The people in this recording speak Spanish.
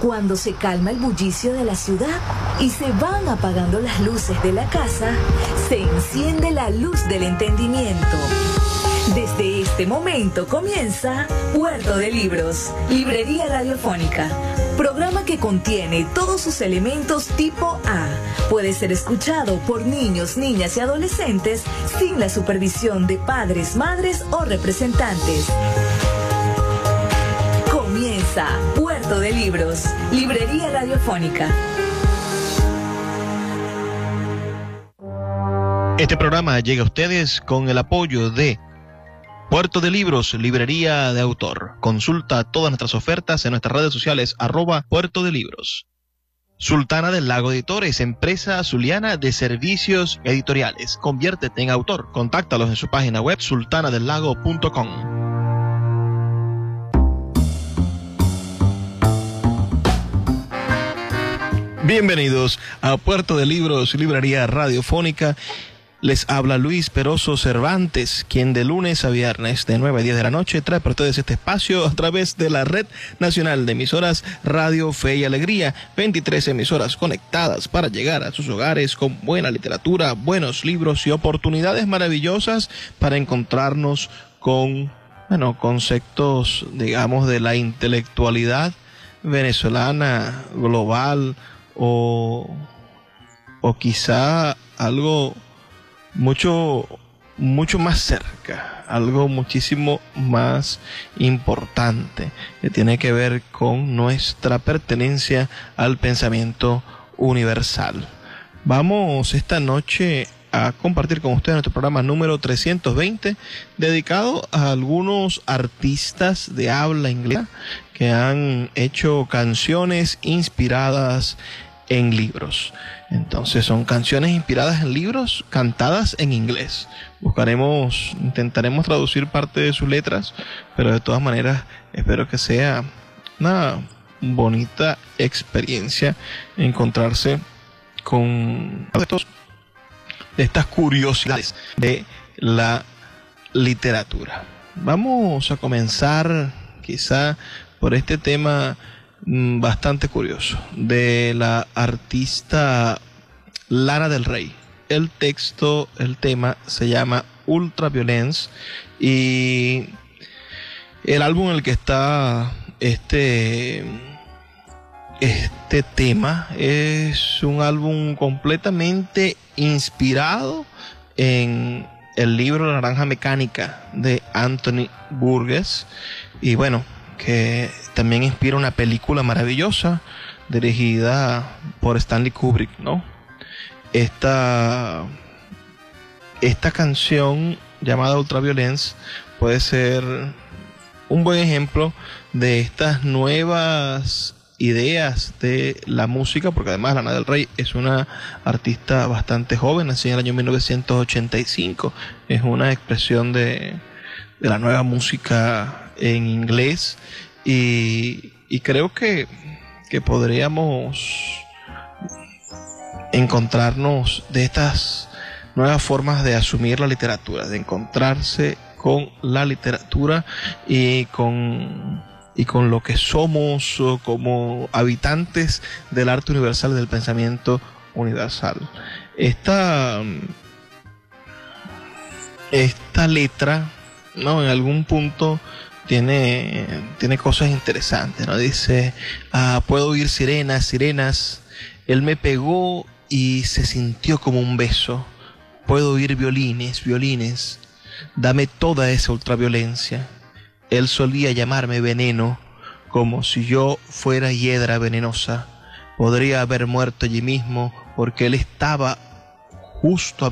Cuando se calma el bullicio de la ciudad y se van apagando las luces de la casa, se enciende la luz del entendimiento. Desde este momento comienza Puerto de Libros, librería radiofónica. Programa que contiene todos sus elementos tipo A. Puede ser escuchado por niños, niñas y adolescentes sin la supervisión de padres, madres o representantes. Comienza Puerto de Libros, librería radiofónica. Este programa llega a ustedes con el apoyo de Puerto de Libros, librería de autor. Consulta todas nuestras ofertas en nuestras redes sociales, @Puerto de Libros. Sultana del Lago Editores, empresa zuliana de servicios editoriales. Conviértete en autor. Contáctalos en su página web sultanadelago.com. Bienvenidos a Puerto de Libros, librería radiofónica. Les habla Luis Peroso Cervantes, quien de lunes a viernes de 9 a 10 de la noche trae para ustedes este espacio a través de la Red Nacional de Emisoras Radio Fe y Alegría. 23 emisoras conectadas para llegar a sus hogares con buena literatura, buenos libros y oportunidades maravillosas para encontrarnos con, conceptos, digamos, de la intelectualidad venezolana, global o quizá algo mucho más cerca, algo muchísimo más importante, que tiene que ver con nuestra pertenencia al pensamiento universal. Vamos esta noche a compartir con ustedes nuestro programa número 320, dedicado a algunos artistas de habla inglesa que han hecho canciones inspiradas en libros. Entonces son canciones inspiradas en libros cantadas en inglés. Intentaremos traducir parte de sus letras, pero de todas maneras espero que sea una bonita experiencia encontrarse con de estas curiosidades de la literatura. Vamos a comenzar quizá por este tema bastante curioso de la artista Lana del Rey. El tema se llama Ultraviolence y el álbum en el que está este tema es un álbum completamente inspirado en el libro La Naranja Mecánica de Anthony Burgess, y bueno, que también inspira una película maravillosa dirigida por Stanley Kubrick, ¿no? Esta canción llamada Ultraviolence puede ser un buen ejemplo de estas nuevas ideas de la música, porque además Lana del Rey es una artista bastante joven, nació en el año 1985, es una expresión de la nueva música en inglés, y creo que podríamos encontrarnos de estas nuevas formas de asumir la literatura, de encontrarse con la literatura y con lo que somos como habitantes del arte universal, del pensamiento universal. Esta letra, ¿no?, en algún punto tiene cosas interesantes, ¿no? Dice, puedo oír sirenas, él me pegó y se sintió como un beso. Puedo oír violines, dame toda esa ultraviolencia. Él solía llamarme veneno, como si yo fuera hiedra venenosa. Podría haber muerto allí mismo, porque él estaba justo a